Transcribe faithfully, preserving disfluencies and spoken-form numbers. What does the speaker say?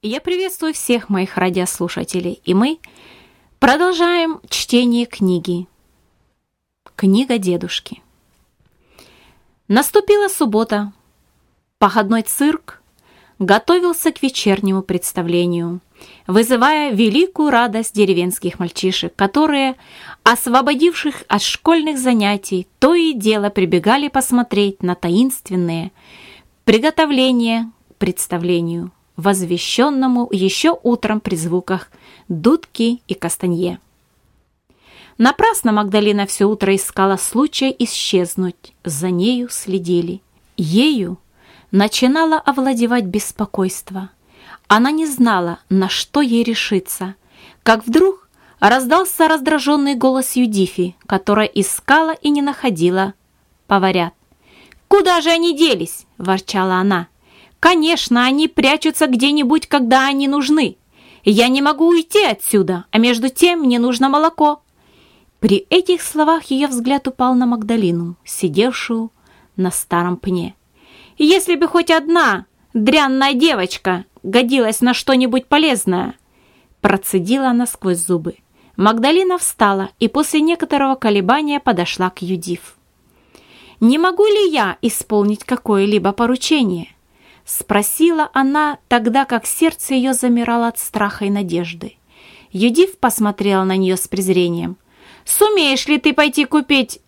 Я приветствую всех моих радиослушателей, и мы продолжаем чтение книги «Книга дедушки». Наступила суббота. Походной цирк готовился к вечернему представлению, вызывая великую радость деревенских мальчишек, которые, освободивших от школьных занятий, то и дело прибегали посмотреть на таинственные приготовления к представлению, возвещенному еще утром при звуках дудки и кастанье. Напрасно Магдалина все утро искала случая исчезнуть, за нею следили. Ею начинало овладевать беспокойство. Она не знала, на что ей решиться, как вдруг раздался раздраженный голос Юдифи, которая искала и не находила поварят. «Куда же они делись?» – ворчала она. «Конечно, они прячутся где-нибудь, когда они нужны. Я не могу уйти отсюда, а между тем мне нужно молоко». При этих словах ее взгляд упал на Магдалину, сидевшую на старом пне. «Если бы хоть одна дрянная девочка годилась на что-нибудь полезное!» Процедила она сквозь зубы. Магдалина встала и после некоторого колебания подошла к Юдиф. «Не могу ли я исполнить какое-либо поручение?» Спросила она тогда, как сердце ее замирало от страха и надежды. Юдиф посмотрела на нее с презрением. «Сумеешь ли ты пойти купить